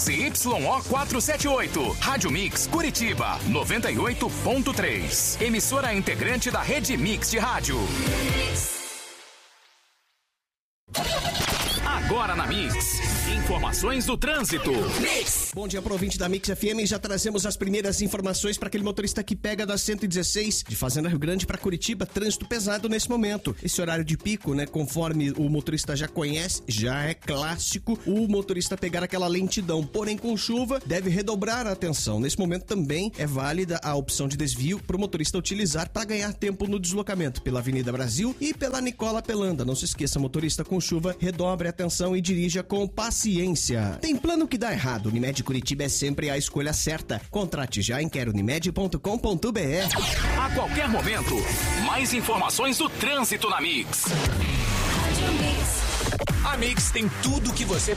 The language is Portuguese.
ZYO 478. Rádio Mix Curitiba 98.3. Emissora integrante da Rede Mix de Rádio. Agora na Mix, informações do trânsito. Mix. Bom dia pro ouvinte da Mix FM, já trazemos as primeiras informações para aquele motorista que pega da 116 de Fazenda Rio Grande para Curitiba, trânsito pesado nesse momento. Esse horário de pico, né, conforme o motorista já conhece, já é clássico o motorista pegar aquela lentidão, porém com chuva deve redobrar a atenção. Nesse momento também é válida a opção de desvio para o motorista utilizar para ganhar tempo no deslocamento pela Avenida Brasil e pela Nicola Pelanda. Não se esqueça, motorista com chuva, redobre a atenção e dirija com paciência. Tem plano que dá errado? Unimed Curitiba é sempre a escolha certa. Contrate já em querounimed.com.br. A qualquer momento, mais informações do trânsito na Mix. A Mix tem tudo o que você